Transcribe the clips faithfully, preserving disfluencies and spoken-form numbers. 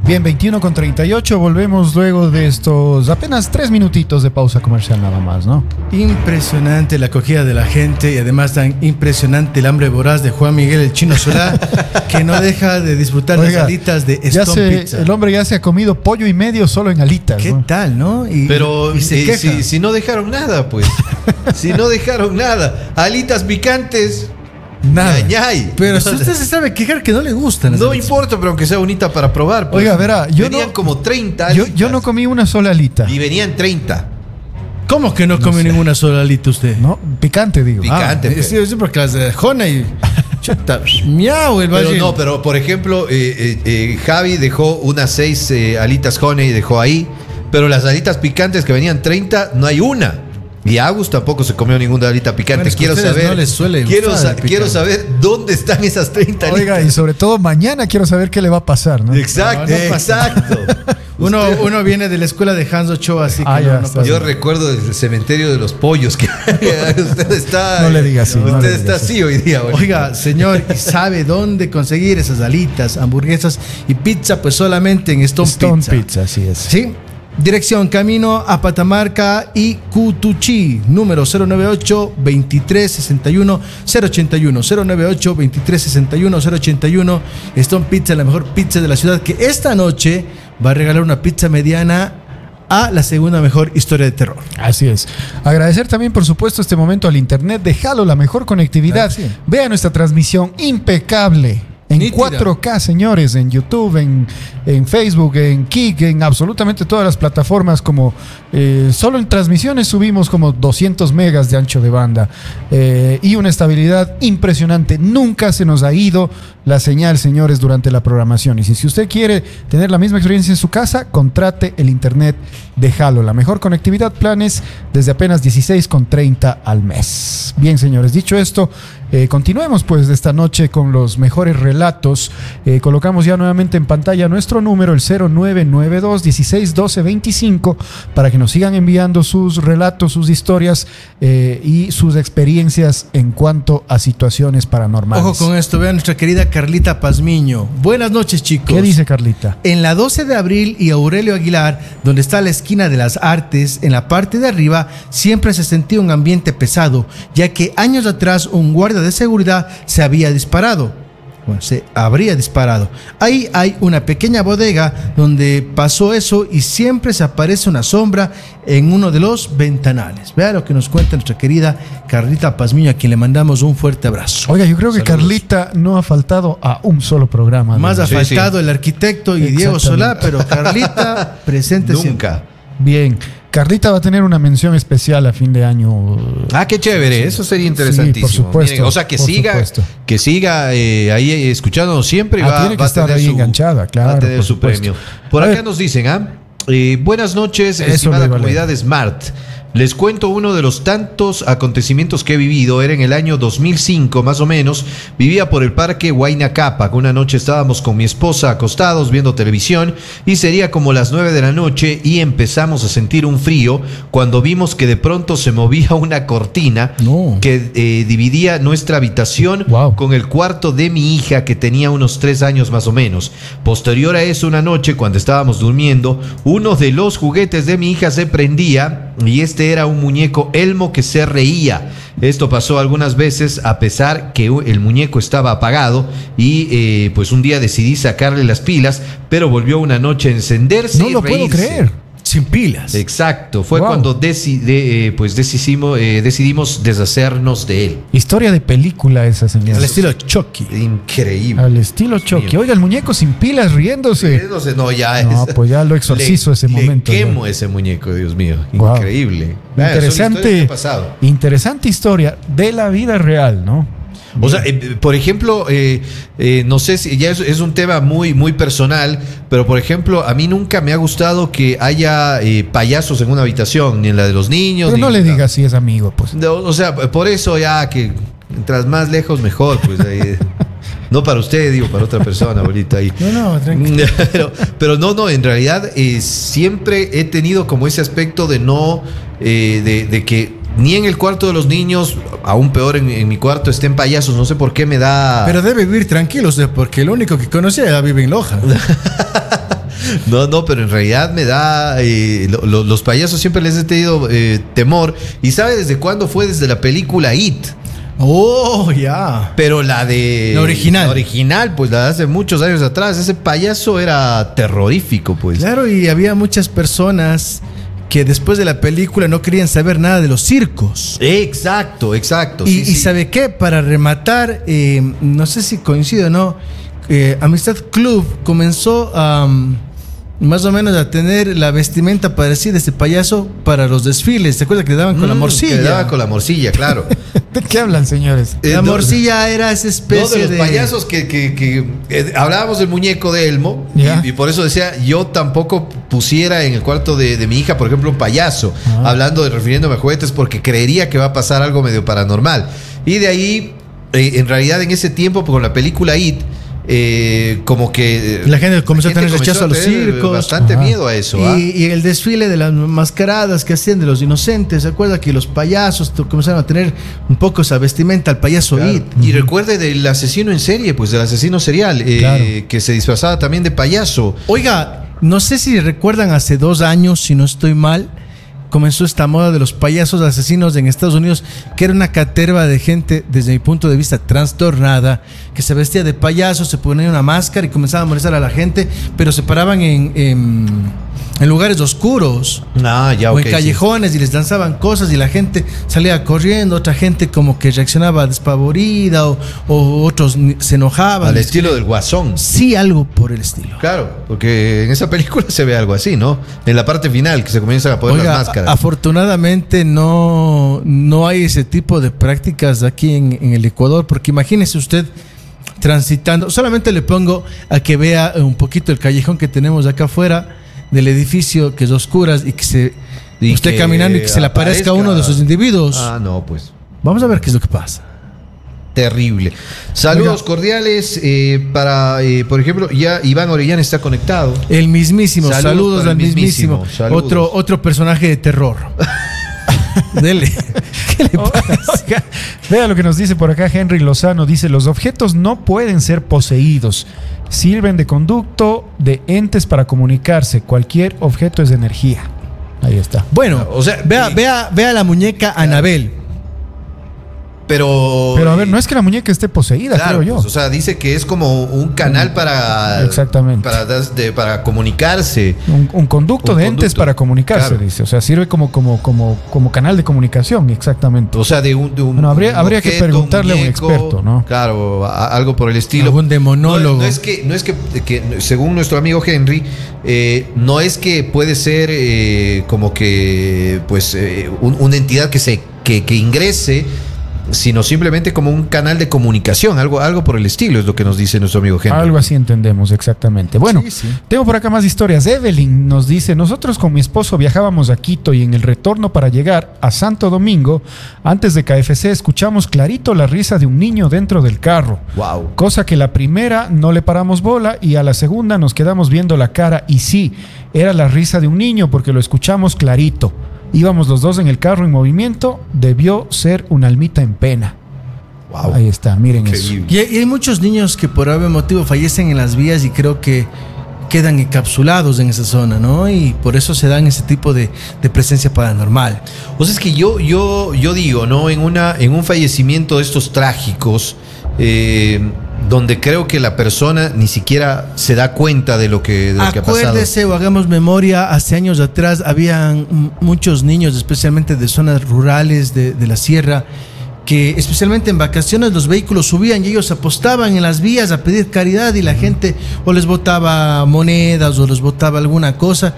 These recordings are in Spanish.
Bien, veintiuno con treinta y ocho, volvemos luego de estos apenas tres minutitos de pausa comercial nada más, ¿no? Impresionante la acogida de la gente y además tan impresionante el hambre voraz de Juan Miguel el Chino Solá, que no deja de disfrutar Oiga, las alitas de ya Stone se, Pizza. El hombre ya se ha comido pollo y medio solo en alitas, ¿Qué ¿no? tal, no? Y, Pero y se eh, queja. si, si no dejaron nada, pues. Si no dejaron nada. Alitas picantes. Nada. Ñay, ñay. Pero si usted se sabe quejar que no le gustan. No alitas. importa, pero aunque sea bonita para probar. Pues. Oiga, verá, yo venían no, como treinta yo, alitas. yo no comí una sola alita. Y venían treinta. ¿Cómo que no, no come sé. ninguna sola alita usted? No, picante digo. Picante. Ah, sí, sí, porque las de Jona y... Chuta, miau, el Pero valle. no, pero por ejemplo, eh, eh, eh, Javi dejó unas seis eh, alitas honey, dejó ahí. Pero las alitas picantes que venían treinta, no hay una. Y Agus tampoco se comió ninguna alita picante. Bueno, es que quiero saber. no les suele quiero, sa quiero saber dónde están esas treinta alitas. Oiga, y sobre todo mañana quiero saber qué le va a pasar, ¿no? Exacto, no, no exacto. Uno, uno viene de la escuela de Hans Ochoa, así que ah, no, ya, no pasa yo nada. recuerdo del cementerio de los pollos que usted está. No le diga así. Usted no le está diga así así hoy día. Bonita. Oiga, señor, ¿y sabe dónde conseguir esas alitas, hamburguesas y pizza? Pues solamente en Stone, Stone Pizza. Pizza, así es. Sí. Dirección Camino a Patamarca y Cutuchí, número cero noventa y ocho, veintitrés sesenta y uno, cero ochenta y uno, cero noventa y ocho, veintitrés sesenta y uno, cero ochenta y uno. Stone Pizza, la mejor pizza de la ciudad, que esta noche va a regalar una pizza mediana a la segunda mejor historia de terror. Así es. Agradecer también, por supuesto, este momento al internet de Halo, la mejor conectividad. Ah, sí. Vea nuestra transmisión impecable. En Nítida. cuatro K, señores, en YouTube, en, en Facebook, en Kik, en absolutamente todas las plataformas, como eh, solo en transmisiones subimos como doscientos megas de ancho de banda eh, y una estabilidad impresionante. Nunca se nos ha ido la señal, señores, durante la programación. Y si, si usted quiere tener la misma experiencia en su casa, contrate el internet de Halo, la mejor conectividad, planes desde apenas dieciséis con treinta al mes. Bien, señores, dicho esto, eh, continuemos pues de esta noche con los mejores relatos. Eh, colocamos ya nuevamente en pantalla nuestro número, el cero nueve nueve dos, dieciséis doce veinticinco, para que nos sigan enviando sus relatos, sus historias eh, y sus experiencias en cuanto a situaciones paranormales. Ojo con esto, vean nuestra querida Carlita Pazmiño. Buenas noches, chicos. ¿Qué dice Carlita? En la doce de abril y Aurelio Aguilar, donde está la esquina de las artes, en la parte de arriba siempre se sentía un ambiente pesado, ya que años atrás un guardia de seguridad se había disparado. Bueno, se habría disparado. Ahí hay una pequeña bodega donde pasó eso y siempre se aparece una sombra en uno de los ventanales. Vea lo que nos cuenta nuestra querida Carlita Pazmiño, a quien le mandamos un fuerte abrazo. Oiga, yo creo que Saludos. Carlita no ha faltado a un solo programa. Más ha Sí, faltado sí. el arquitecto y Diego Solá, pero Carlita presente Nunca. siempre. Bien, Carlita va a tener una mención especial a fin de año. Ah, qué chévere, eso sería interesantísimo. Sí, por supuesto, Miren, o sea, que por siga, supuesto. que siga eh, ahí eh, escuchándonos siempre y Ah, va, tiene que va a estar tener ahí su, enganchada, claro, va a tener por su supuesto. premio. Por A acá ver. nos dicen, ¿ah? Eh, buenas noches, Eso estimada me vale. comunidad Smart. Les cuento uno de los tantos acontecimientos que he vivido. Era en el año dos mil cinco, más o menos. Vivía por el parque Huayna Capac. Una noche estábamos con mi esposa acostados viendo televisión y sería como las nueve de la noche y empezamos a sentir un frío cuando vimos que de pronto se movía una cortina No. que eh, dividía nuestra habitación Wow. con el cuarto de mi hija, que tenía unos tres años más o menos. Posterior a eso, una noche cuando estábamos durmiendo, uno de los juguetes de mi hija se prendía y este era un muñeco Elmo que se reía. Esto pasó algunas veces a pesar que el muñeco estaba apagado y eh, pues un día decidí sacarle las pilas, pero volvió una noche a encenderse No y lo puedo reírse. creer. Sin pilas. Exacto, fue Wow. cuando deci- de, eh, pues decidimos, eh, decidimos deshacernos de él. Historia de película esa, señora. Al estilo Chucky. Increíble. Al estilo Chucky. mío. Oiga, el muñeco sin pilas riéndose. No sé, no, ya No, es- pues ya lo exorcizo le, ese momento, Le quemo ya. ese muñeco, Dios mío. Wow. Increíble. Ah, son historias que Interesante, han pasado. interesante historia de la vida real, ¿no? O sea, eh, por ejemplo, eh, eh, no sé si ya es, es un tema muy, muy personal, pero por ejemplo, a mí nunca me ha gustado que haya eh, payasos en una habitación, ni en la de los niños. Pero ni no le en la- digas si es amigo, pues. No, o sea, por eso ya que mientras más lejos mejor, pues ahí, no para usted, digo, para otra persona, ahorita ahí. No, no, tranquilo. pero, pero no, no, en realidad eh, siempre he tenido como ese aspecto de no, eh, de, de que ni en el cuarto de los niños, aún peor en, en mi cuarto, estén payasos. No sé por qué me da. Pero debe vivir tranquilo usted, porque el único que conocía era vive en Loja. No, no, pero en realidad me da... Eh, lo, lo, los payasos siempre les he tenido eh, temor. ¿Y sabe desde cuándo fue? Desde la película It. Oh, ya. Yeah. Pero la de... La original. La original, pues la de hace muchos años atrás. Ese payaso era terrorífico, pues. Claro, y había muchas personas que después de la película no querían saber nada de los circos. Exacto, exacto. Y, sí, y sí. ¿sabe qué? Para rematar, eh, no sé si coincide o no, eh, Amistad Club comenzó a... Um, más o menos a tener la vestimenta parecida de este payaso para los desfiles. ¿Te acuerdas que le daban con mm, la morcilla? Que le daban con la morcilla, claro. ¿De qué hablan, señores? La eh, morcilla era esa especie no, de los de... payasos que, que, que eh, hablábamos del muñeco de Elmo, ¿Ya? y, y por eso decía, yo tampoco pusiera en el cuarto de, de mi hija, por ejemplo, un payaso, ah. hablando de, refiriéndome a juguetes, porque creería que va a pasar algo medio paranormal. Y de ahí, eh, en realidad, en ese tiempo, con la película It, Eh, como que la gente comenzó la gente a tener rechazo a los circos, bastante Ajá. miedo a eso. Y, ¿ah? y el desfile de las mascaradas que hacían de los inocentes, ¿se acuerda que los payasos comenzaron a tener un poco esa vestimenta al payaso claro. It? Y uh-huh. recuerde del asesino en serie, pues del asesino serial, eh, claro. que se disfrazaba también de payaso. Oiga, no sé si recuerdan hace dos años, si no estoy mal, comenzó esta moda de los payasos asesinos en Estados Unidos, que era una caterva de gente, desde mi punto de vista, trastornada, que se vestía de payaso, se ponía una máscara y comenzaba a molestar a la gente, pero se paraban en, en, en lugares oscuros ah, ya, o okay, en callejones sí. y les lanzaban cosas y la gente salía corriendo, otra gente como que reaccionaba despavorida o, o otros se enojaban. Al estilo del Guasón. Sí, algo por el estilo. Claro, porque en esa película se ve algo así, ¿no? En la parte final, que se comienzan a poner Oiga, las máscaras. Afortunadamente no, no hay ese tipo de prácticas aquí en, en el Ecuador, porque imagínese usted transitando, solamente le pongo a que vea un poquito el callejón que tenemos acá afuera del edificio, que es oscuras y que se y usted que caminando y que se le aparezca uno de esos individuos. Ah, no, pues. Vamos a ver qué es lo que pasa. Terrible. Saludos Oiga. cordiales eh, para, eh, por ejemplo, ya Iván Orellana está conectado. El mismísimo, saludos, saludos al mismísimo. mismísimo. Saludos. Otro, otro personaje de terror. Dele. ¿Qué le pasa? Oiga, vea lo que nos dice por acá Henry Lozano. Dice, los objetos no pueden ser poseídos. Sirven de conducto de entes para comunicarse. Cualquier objeto es de energía. Ahí está. Bueno, o sea, vea, vea, vea la muñeca Anabel. Pero, pero a ver, no es que la muñeca esté poseída, claro, creo yo. Pues, o sea, dice que es como un canal para exactamente para, de, para comunicarse. Un, un conducto un de conducto. entes para comunicarse, claro. dice. O sea, sirve como, como, como, como canal de comunicación, exactamente. O sea, de un, de un bueno, habría, un habría objeto, que preguntarle muñeco, a un experto, ¿no? Claro, a, algo por el estilo. Algún demonólogo. No, no es que, no es que, que según nuestro amigo Henry, eh, no es que puede ser eh, como que, pues, eh, un, una entidad que se que, que ingrese, sino simplemente como un canal de comunicación, algo, algo por el estilo, es lo que nos dice nuestro amigo Henry. Algo así entendemos, exactamente. Bueno, sí, sí. tengo por acá más historias. Evelyn nos dice, nosotros con mi esposo viajábamos a Quito y en el retorno para llegar a Santo Domingo, antes de K F C, escuchamos clarito la risa de un niño dentro del carro. Wow. Cosa que la primera no le paramos bola y a la segunda nos quedamos viendo la cara y sí, era la risa de un niño porque lo escuchamos clarito. Íbamos los dos en el carro en movimiento, debió ser una almita en pena. Wow. Ahí está, miren Increíble. eso. Y hay, y hay muchos niños que por algún motivo fallecen en las vías y creo que quedan encapsulados en esa zona, ¿no? Y por eso se dan ese tipo de, de presencia paranormal. O sea, es que yo, yo, yo digo, ¿no? En, una, en un fallecimiento de estos trágicos, eh, donde creo que la persona ni siquiera se da cuenta de lo que, de lo que ha pasado. Acuérdese o hagamos memoria, hace años atrás habían muchos niños, especialmente de zonas rurales de, de la sierra, que especialmente en vacaciones los vehículos subían y ellos apostaban en las vías a pedir caridad y la gente o les botaba monedas o les botaba alguna cosa.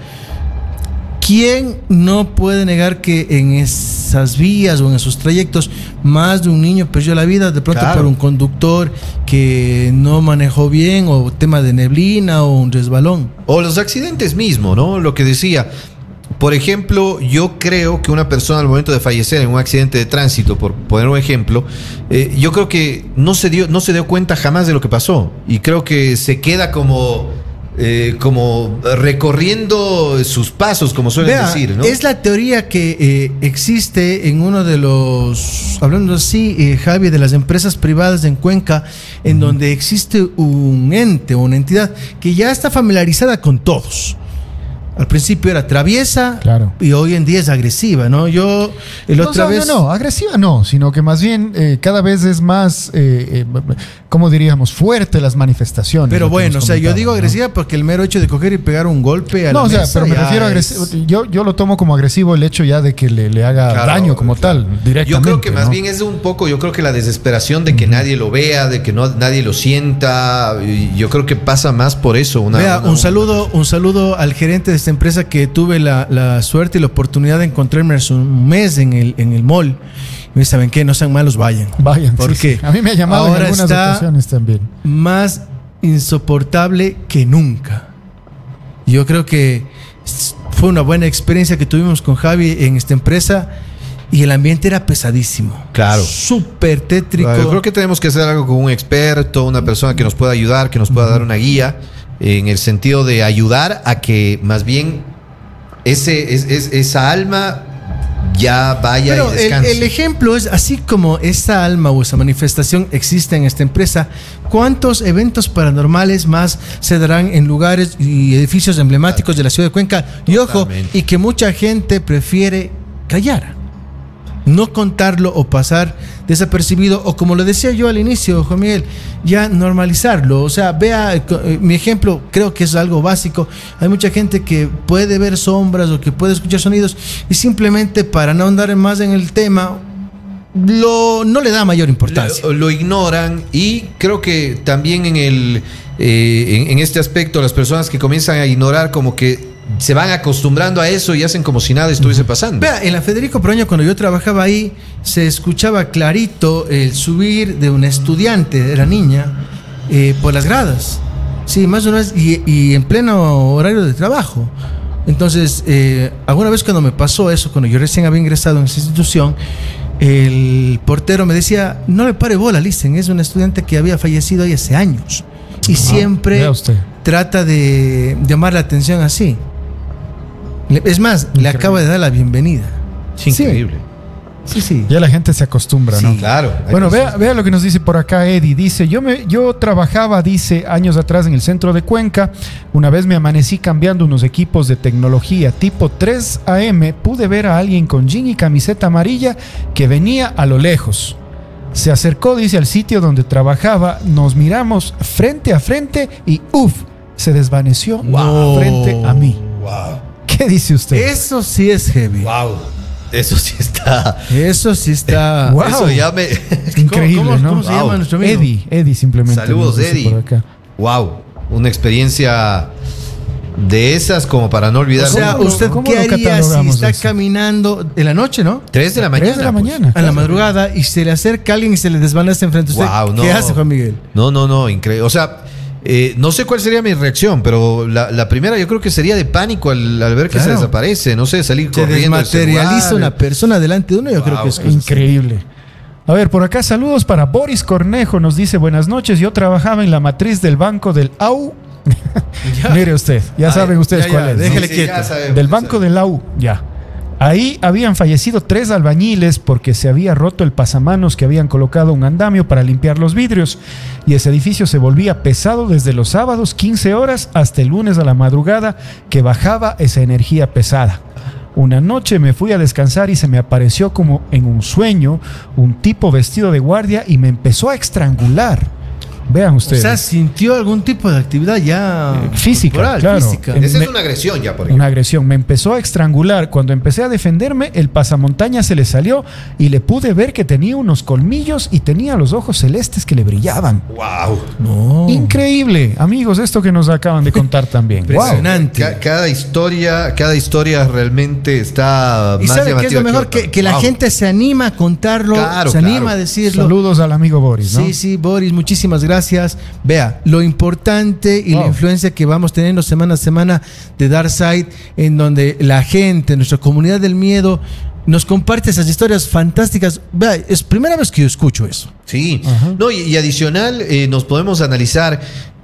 ¿Quién no puede negar que en esas vías o en esos trayectos más de un niño perdió la vida de pronto claro. por un conductor que no manejó bien o tema de neblina o un resbalón? O los accidentes mismos, ¿no? Lo que decía. Por ejemplo, yo creo que una persona al momento de fallecer en un accidente de tránsito, por poner un ejemplo, eh, yo creo que no se dio, no se dio cuenta jamás de lo que pasó. Y creo que se queda como... eh, como recorriendo sus pasos, como suelen Vea, decir, ¿no? es la teoría que eh, existe en uno de los, hablando así, eh, Javi, de las empresas privadas en Cuenca, en uh-huh. donde existe un ente o una entidad que ya está familiarizada con todos. Al principio era traviesa, claro, y hoy en día es agresiva, ¿no? Yo, el no, otra no, vez... No, no, agresiva no, sino que más bien eh, cada vez es más, eh, eh, ¿cómo diríamos? Fuerte las manifestaciones. Pero bueno, o sea, yo digo agresiva, ¿no? Porque el mero hecho de coger y pegar un golpe a no, la o sea, mesa pero me refiero a agresivo. es... Yo, yo lo tomo como agresivo el hecho ya de que le, le haga Claro, daño como claro. tal, directamente. Yo creo que más ¿no? bien es un poco, yo creo que la desesperación de que uh-huh. nadie lo vea, de que no nadie lo sienta, y yo creo que pasa más por eso. Una, Vea, una, un saludo, un saludo al gerente de esta empresa que tuve la, la suerte y la oportunidad de encontrarme hace un mes en el, en el mall. Y me saben qué, no sean malos, vayan. Vayan, porque sí, sí. A mí me ha llamado en algunas ocasiones también. Más insoportable que nunca. Yo creo que fue una buena experiencia que tuvimos con Javi en esta empresa. Y el ambiente era pesadísimo. Claro. Súper tétrico. Yo creo que tenemos que hacer algo con un experto, una persona que nos pueda ayudar, que nos pueda uh-huh. dar una guía, en el sentido de ayudar a que más bien ese, es, es, esa alma ya vaya Pero y descanse. El, el ejemplo es, así como esa alma o esa manifestación existe en esta empresa, ¿cuántos eventos paranormales más se darán en lugares y edificios emblemáticos de la ciudad de Cuenca? Y ojo, y que mucha gente prefiere callar, no contarlo o pasar desapercibido, o como lo decía yo al inicio, Juan Miguel, ya normalizarlo. O sea, vea, eh, mi ejemplo creo que es algo básico. Hay mucha gente que puede ver sombras o que puede escuchar sonidos y simplemente para no andar más en el tema lo, no le da mayor importancia. Lo, lo ignoran, y creo que también en, el, eh, en, en este aspecto las personas que comienzan a ignorar como que se van acostumbrando a eso y hacen como si nada estuviese pasando. Vea, en la Federico Proaño, cuando yo trabajaba ahí, se escuchaba clarito el subir de una estudiante, era niña, eh, por las gradas. Sí, más o menos, y, y en pleno horario de trabajo. Entonces, eh, alguna vez cuando me pasó eso, cuando yo recién había ingresado en esa institución, el portero me decía, no le pare bola, Listen, es una estudiante que había fallecido ahí hace años. Y Ajá, siempre trata de llamar la atención así. Es más, increíble. Le acaba de dar la bienvenida. Es increíble. Sí, sí. Ya la gente se acostumbra, sí, ¿no? Claro. Bueno, vea, vea lo que nos dice por acá Eddie. Dice, yo, me, yo trabajaba, dice, años atrás en el centro de Cuenca. Una vez me amanecí cambiando unos equipos de tecnología tipo tres a eme. Pude ver a alguien con jean y camiseta amarilla que venía a lo lejos. Se acercó, dice, al sitio donde trabajaba. Nos miramos frente a frente y ¡uf! Se desvaneció wow. frente a mí. Wow. ¿Qué dice usted? Eso sí es heavy. Wow. Eso sí está. Eso sí está. Wow. Eso ya me. Increíble, ¿Cómo, cómo, ¿no? ¿Cómo se wow. llama nuestro amigo? Eddie, Eddie simplemente. Saludos, Eddie. Por acá. Wow. Una experiencia de esas como para no olvidar. O sea, ¿Cómo, usted cómo qué haría si está eso? caminando en la noche, ¿no? Tres de la mañana. Tres de la pues. mañana. A la madrugada, y se le acerca alguien y se le desvanece enfrente de usted. Wow, no. ¿Qué hace, Juan Miguel? No, no, no, increíble. O sea, eh, no sé cuál sería mi reacción, pero la, la primera yo creo que sería de pánico al, al ver que Claro. se desaparece. No sé, salir Se corriendo. desmaterializa una persona delante de uno, yo Wow, creo que es increíble. A ver, por acá saludos para Boris Cornejo. Nos dice, buenas noches. Yo trabajaba en la matriz del banco del A U. Mire usted, ya Ay, saben ustedes ya, cuál ya, es. ¿no? déjele Sí, quieto. ya sabemos, Del ya banco sabemos. del A U, ya. Ahí habían fallecido tres albañiles porque se había roto el pasamanos que habían colocado un andamio para limpiar los vidrios, y ese edificio se volvía pesado desde los sábados quince horas hasta el lunes a la madrugada, que bajaba esa energía pesada. Una noche me fui a descansar y se me apareció como en un sueño un tipo vestido de guardia y me empezó a estrangular. Vean ustedes. O sea, sintió algún tipo de actividad ya Eh, física, corporal, claro. física. En- Esa me- es una agresión ya, por ejemplo. Una agresión. Me empezó a estrangular. Cuando empecé a defenderme, el pasamontaña se le salió y le pude ver que tenía unos colmillos y tenía los ojos celestes que le brillaban. Wow. No. Increíble, amigos, esto que nos acaban de contar también. Wow. Impresionante. Ca- cada historia, cada historia realmente está ¿Y más sabe qué es llamativa lo mejor? otra. Que, que la Wow. gente se anima a contarlo, Claro, se claro. anima a decirlo. Saludos al amigo Boris, ¿no? Sí, sí, Boris, muchísimas gracias. Vea, lo importante y Wow. la influencia que vamos teniendo semana a semana de Darkside, en donde la gente, nuestra comunidad del miedo, nos comparte esas historias fantásticas. Vea, es primera vez que yo escucho eso. Sí, Ajá. no, y, y adicional, eh, nos podemos analizar que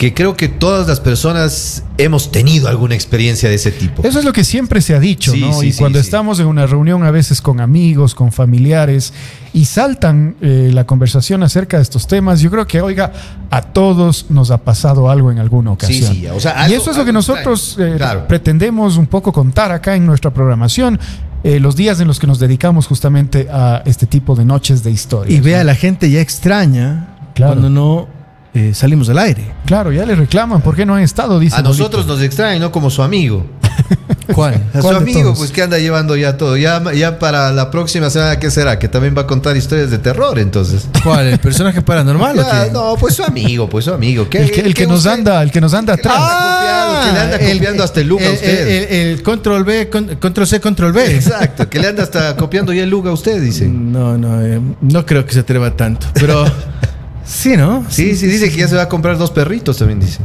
que creo que todas las personas hemos tenido alguna experiencia de ese tipo. Eso es lo que siempre se ha dicho, Sí, ¿no? sí, y sí, cuando sí. estamos en una reunión a veces con amigos, con familiares, y saltan eh, la conversación acerca de estos temas, yo creo que, oiga, a todos nos ha pasado algo en alguna ocasión. Sí, sí, o sea, y algo- eso es lo que algo nosotros extraño. eh, Claro. pretendemos un poco contar acá en nuestra programación, eh, los días en los que nos dedicamos justamente a este tipo de noches de historia. Y vea, la gente ya extraña Claro. cuando no eh, salimos al aire. Claro, ya le reclaman, ¿por qué no han estado? Dice A Bolito. nosotros nos extraen, ¿no? Como su amigo. ¿Cuál? A su ¿Cuál de amigo, todos? pues que anda llevando ya todo. Ya, ya para la próxima semana, ¿qué será? Que también va a contar historias de terror, entonces. ¿Cuál? ¿El personaje paranormal o Ya, qué? no, pues su amigo, pues su amigo. ¿Qué- El que, el que qué nos usted- anda, el que nos anda atrás. Ah, que le anda copiando hasta el look a el, usted. El, el- el control B, con- control C, control B. Exacto, que le anda hasta copiando ya el look a usted, dice. No, no, eh, no creo que se atreva tanto. Pero sí, ¿no? Sí, sí, dice que ya se va a comprar dos perritos, también dice.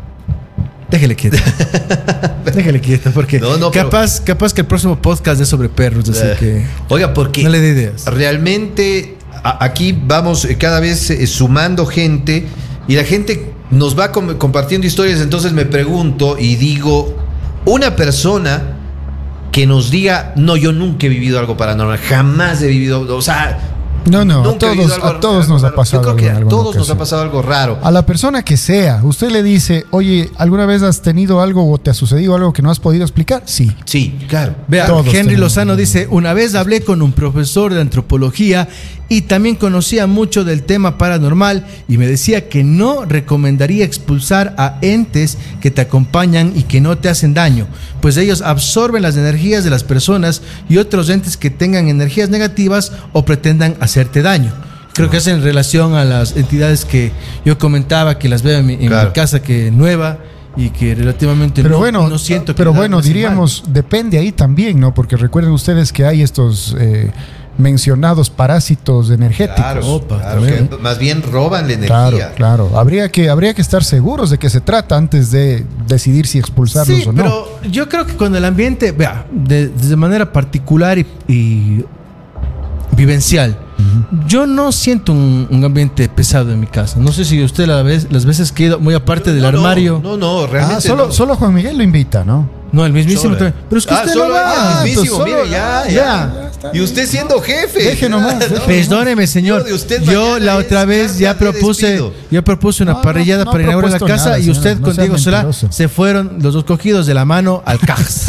Déjele quieto. Déjele quieto, porque No, no, pero- capaz, capaz que el próximo podcast es sobre perros, así Eh, que Oiga, porque no le dé ideas. realmente a- aquí vamos eh, cada vez eh, sumando gente y la gente nos va com- compartiendo historias. Entonces me pregunto y digo, una persona que nos diga, no, yo nunca he vivido algo paranormal, jamás he vivido, o sea, No, no, a nunca he vivido todos, algo- a todos nos ha algo- pasado Yo creo algo que en a alguna todos nos ha ocasión. pasado algo raro. A la persona que sea, usted le dice, oye, ¿alguna vez has tenido algo o te ha sucedido algo que no has podido explicar? Sí. Sí, claro. Vea, Todos Henry tenemos. Lozano dice, una vez hablé con un profesor de antropología y también conocía mucho del tema paranormal y me decía que no recomendaría expulsar a entes que te acompañan y que no te hacen daño, pues ellos absorben las energías de las personas y otros entes que tengan energías negativas o pretendan hacerte daño. Creo que es en relación a las entidades que yo comentaba, que las veo en mi, en Claro. mi casa, que nueva y que relativamente Pero no, bueno, no siento que pero me bueno, hacen diríamos, depende ahí también, ¿no? Porque recuerden ustedes que hay estos eh, mencionados parásitos energéticos. Claro, Opa, claro, también. que más bien roban la Claro, energía. claro. Habría que, habría que estar seguros de qué se trata antes de decidir si expulsarlos Sí, o no. pero yo creo que cuando el ambiente, vea, de, de manera particular y, y vivencial, yo no siento un, un ambiente pesado en mi casa. No sé si usted la vez, las veces que he ido muy aparte del No, no, armario. No, no, Ah, realmente solo, no. solo Juan Miguel lo invita, ¿no? No, el mismísimo. Solo. también. Pero es que Ah, usted solo no va. el mismísimo, entonces mire, solo- ya, ya, ya. ya está Y usted siendo jefe. Deje nomás, deje. Perdóneme, señor. Yo de usted Yo mañana la otra es vez ya carta de propuse, despido. yo propuse una No, no, parrillada no ha para inaugurar la propuesto casa nada, y señor. usted No con sea Diego Solá mentiroso. se fueron los dos cogidos de la mano al cajas.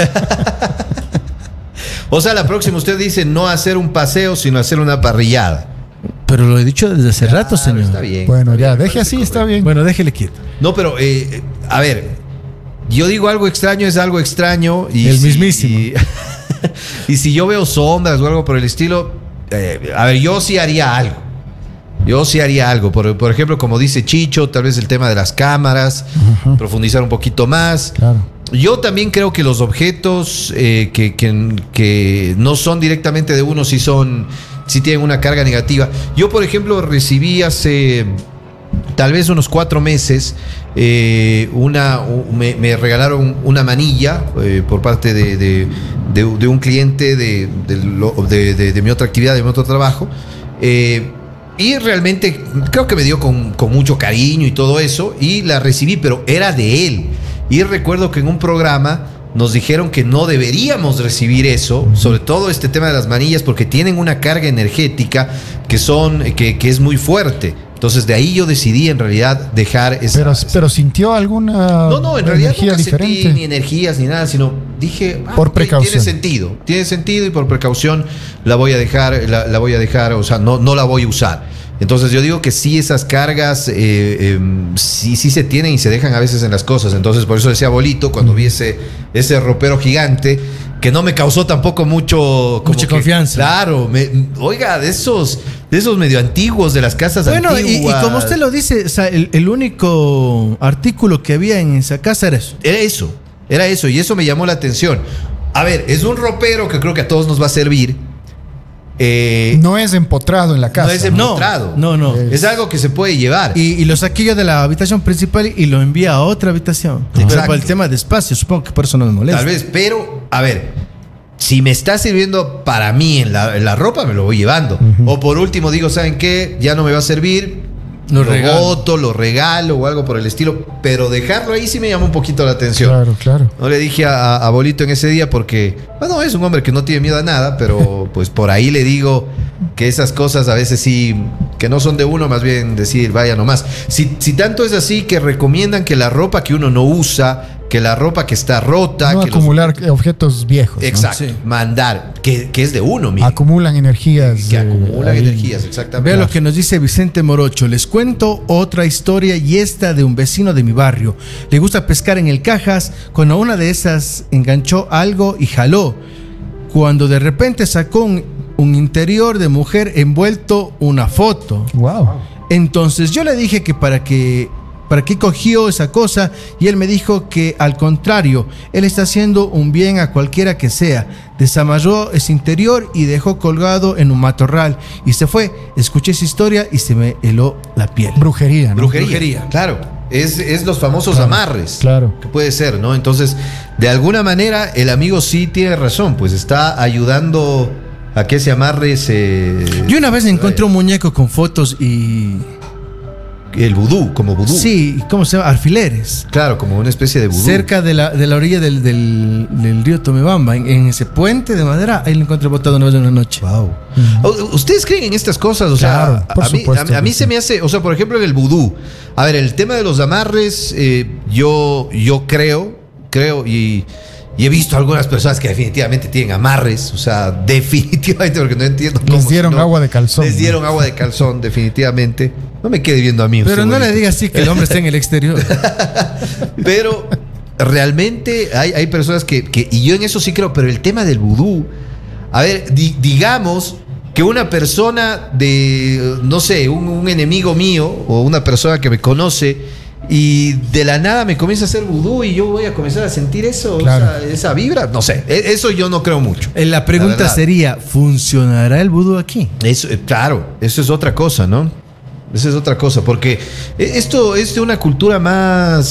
O sea, la próxima usted dice no hacer un paseo, sino hacer una parrillada. Pero lo he dicho desde hace rato, Claro, señor. Está bien. Bueno, está ya, bien, me deje parece así, está correcto. bien. Bueno, déjele quieto. No, pero, eh, a ver, yo digo algo extraño es algo extraño. Y El si- mismísimo. Y, y si yo veo sombras o algo por el estilo, eh, a ver, yo sí haría algo. Yo sí haría algo. Por, por ejemplo, como dice Chicho, tal vez el tema de las cámaras, Ajá. profundizar un poquito más. Claro. Yo también creo que los objetos eh, que, que- que no son directamente de uno, sí son, sí tienen una carga negativa. Yo, por ejemplo, recibí hace tal vez unos cuatro meses, eh, una, u- me, me regalaron una manilla eh, por parte de, de- de- de un cliente de, de lo- de- de- de mi otra actividad, de mi otro trabajo. eh, y realmente creo que me dio con, con mucho cariño y todo eso, y la recibí, pero era de él. Y recuerdo que en un programa nos dijeron que no deberíamos recibir eso, sobre todo este tema de las manillas, porque tienen una carga energética que, son, que, que es muy fuerte. Entonces de ahí yo decidí en realidad dejar esa... Pero, esa- pero sintió alguna no, no, en realidad energía nunca diferente. sentí ni energías ni nada, sino dije... ah, Por ok, precaución. Tiene sentido, tiene sentido y por precaución la voy a dejar, la, la voy a dejar, o sea, no, no la voy a usar. Entonces yo digo que sí, esas cargas eh, eh, sí, sí se tienen y se dejan a veces en las cosas. Entonces por eso decía Bolito, cuando vi ese, ese ropero gigante, que no me causó tampoco mucho... como Mucha que- confianza. Claro, me- oiga, de esos, de esos medio antiguos, de las casas Bueno, y, y antiguas. como usted lo dice, o sea, el, el único artículo que había en esa casa era eso. Era eso, era eso, y eso me llamó la atención. A ver, es un ropero que creo que a todos nos va a servir. Eh, No es empotrado en la casa. no es No, empotrado. no, no. Es algo que se puede llevar. Y, y lo saqué yo de la habitación principal y lo envía a otra habitación. Exacto. Pero por el tema de espacio, supongo que por eso no me molesta. Tal vez, pero, a ver, si me está sirviendo para mí en la, en la ropa, me lo voy llevando. O por último digo, ¿saben qué? Ya no me va a servir, Lo lo regalo. boto, lo regalo o algo por el estilo, pero dejarlo ahí sí me llamó un poquito la atención. Claro, claro. No le dije a, a Bolito en ese día porque, bueno, es un hombre que no tiene miedo a nada, pero pues por ahí le digo que esas cosas a veces sí, que no son de uno, más bien decir, vaya nomás. Si, si tanto es así que recomiendan que la ropa que uno no usa, que la ropa que está rota, No que los- acumular objetos viejos. ¿no? exacto, Sí. mandar, que, que es de uno mismo. Acumulan energías. Que eh, acumulan ahí. energías, exactamente. Vea lo que nos dice Vicente Morocho. Les cuento otra historia y esta de un vecino de mi barrio. Le gusta pescar en el Cajas. Cuando una de esas enganchó algo y jaló. Cuando de repente sacó un, un interior de mujer envuelto una foto. Wow. Entonces yo le dije que para que para qué cogió esa cosa y él me dijo que al contrario, él está haciendo un bien a cualquiera que sea. Desamarró ese interior y dejó colgado en un matorral y se fue. Escuché esa historia y se me heló la piel. Brujería, ¿no? Brujería, Brujería. claro. Es, es los famosos Claro, amarres. claro. Que puede ser, ¿no? Entonces, de alguna manera, el amigo sí tiene razón, pues está ayudando a que ese amarre se. Yo una vez encontré un muñeco con fotos y... El vudú, como vudú. Sí, ¿cómo se llama? Alfileres. Claro, como una especie de vudú. Cerca de la, de la orilla del, del, del río Tomebamba, en, en ese puente de madera, ahí lo encontré botado una vez en una noche. Wow. ¿Ustedes creen en estas cosas? O Claro, sea, por a mí, supuesto a, a mí que se sí. me hace, o sea, por ejemplo, en el vudú. A ver, el tema de los amarres, eh, yo, yo creo, creo y, y he visto algunas personas que definitivamente tienen amarres, o sea, definitivamente, porque no entiendo cómo. Les dieron si no, agua de calzón. Les dieron agua de calzón, definitivamente. No me quede viendo a mí. Pero usted, no le bonito. digas así que el hombre está en el exterior. Pero realmente hay, hay personas que, que, y yo en eso sí creo, pero el tema del vudú, a ver, di- digamos que una persona de, no sé, un, un enemigo mío o una persona que me conoce y de la nada me comienza a hacer vudú y yo voy a comenzar a sentir eso, Claro. esa, esa vibra, no sé, e- eso yo no creo mucho. Eh, La pregunta verdad. sería, ¿funcionará el vudú aquí? Eso, eh, claro, eso es otra cosa, ¿no? Esa es otra cosa, porque eh, esto es de una cultura más